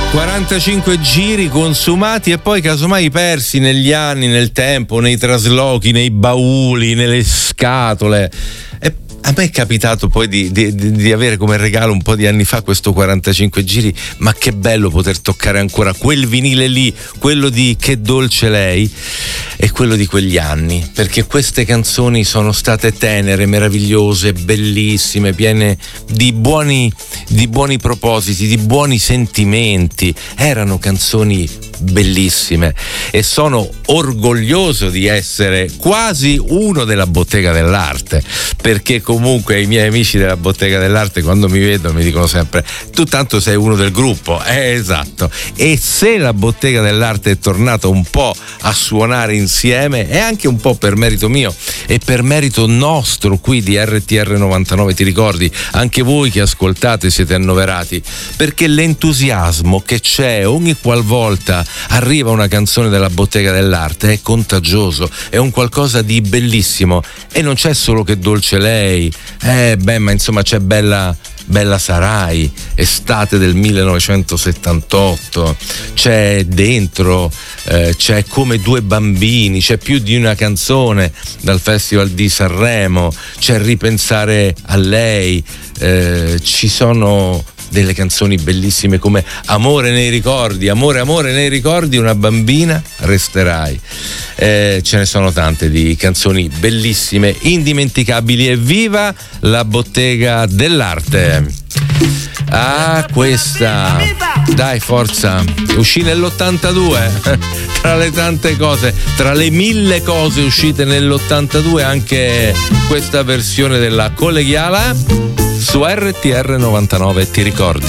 45 giri consumati e poi casomai persi negli anni, nel tempo, nei traslochi, nei bauli, nelle scatole. E a me è capitato poi di avere come regalo un po' di anni fa questo 45 giri, ma che bello poter toccare ancora quel vinile lì, quello di Che dolce lei e quello di quegli anni, perché queste canzoni sono state tenere, meravigliose, bellissime, piene di buoni propositi, di buoni sentimenti. Erano canzoni bellissime e sono orgoglioso di essere quasi uno della Bottega dell'Arte, perché comunque i miei amici della Bottega dell'Arte quando mi vedono mi dicono sempre: tu tanto sei uno del gruppo. Esatto. E se la Bottega dell'Arte è tornata un po' a suonare insieme è anche un po' per merito mio e per merito nostro qui di RTR 99. Ti ricordi? Anche voi che ascoltate siete annoverati, perché l'entusiasmo che c'è ogni qualvolta arriva una canzone della Bottega dell'Arte è contagioso, è un qualcosa di bellissimo. E non c'è solo Che dolce lei, ma insomma c'è Bella Sarai, estate del 1978, c'è Dentro, c'è Come due bambini, c'è Più di una canzone dal Festival di Sanremo, c'è Ripensare a lei, ci sono delle canzoni bellissime come Amore nei ricordi, amore nei ricordi, una bambina resterai. Ce ne sono tante di canzoni bellissime, indimenticabili. E viva la Bottega dell'Arte! Ah, questa, dai, forza, uscì nell'82, tra le tante cose, tra le 1000 cose uscite nell'82 anche questa versione della Collegiala su RTR 99, ti ricordi?